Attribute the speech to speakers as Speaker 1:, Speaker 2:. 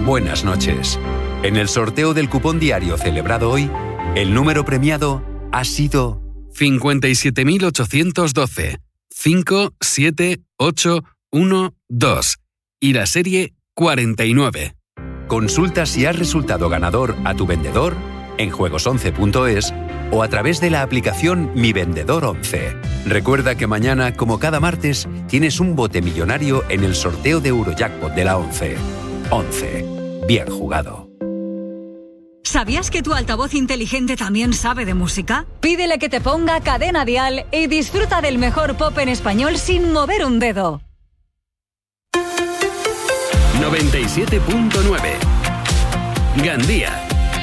Speaker 1: buenas noches. En el sorteo del cupón diario celebrado hoy, el número premiado ha sido
Speaker 2: 57.812 57812 y la serie 49.
Speaker 1: Consulta si has resultado ganador a tu vendedor en juegos11.es o a través de la aplicación Mi Vendedor 11. Recuerda que mañana, como cada martes, tienes un bote millonario en el sorteo de Eurojackpot de la 11. 11. Bien jugado.
Speaker 3: ¿Sabías que tu altavoz inteligente también sabe de música? Pídele que te ponga Cadena Dial y disfruta del mejor pop en español sin mover un dedo.
Speaker 2: 97.9 Gandía.